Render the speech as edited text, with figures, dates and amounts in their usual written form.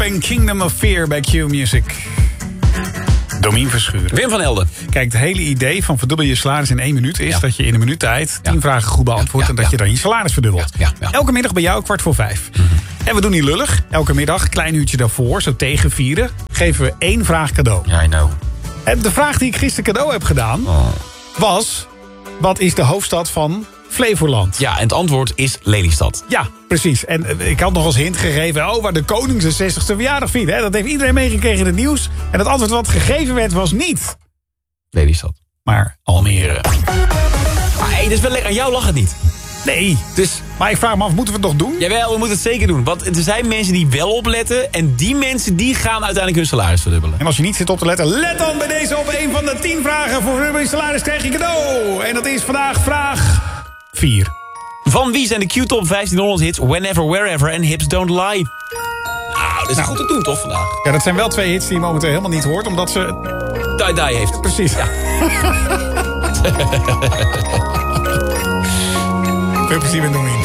en Kingdom of Fear bij Q Music. Domien Verschuren. Wim van Helden. Kijk, het hele idee van verdubbel je salaris in 1 minuut is dat je in een minuut tijd 10 vragen goed beantwoordt en dat je dan je salaris verdubbelt. Ja. Elke middag bij jou 4:45. En we doen niet lullig. Elke middag, klein uurtje daarvoor, zo tegen 4, geven we 1 vraag cadeau. Ja, I know. En de vraag die ik gisteren cadeau heb gedaan was: wat is de hoofdstad van Flevoland? Ja, en het antwoord is Lelystad. Ja, precies. En ik had nog als hint gegeven, waar de koning zijn 60ste verjaardag viert. Hè? Dat heeft iedereen meegekregen in het nieuws. En het antwoord wat gegeven werd was niet Lelystad. maar Almere. Maar hey, dus wel lekker. Aan jou lag het niet. Nee, Dus, maar ik vraag me af, moeten we het nog doen? jawel, we moeten het zeker doen. Want er zijn mensen die wel opletten. En die mensen die gaan uiteindelijk hun salaris verdubbelen. En als je niet zit op te letten, let dan bij deze op een van de 10 vragen. Voor verdubbel je salaris krijg je cadeau. En dat is vandaag vraag 4. Van wie zijn de Q-top 1500 hits Whenever, Wherever en Hips Don't Lie? Nou, dat is goed te doen toch vandaag? Ja, dat zijn wel 2 hits die je momenteel helemaal niet hoort, omdat ze... Die heeft. Precies. Ja. Veel plezier met Domien.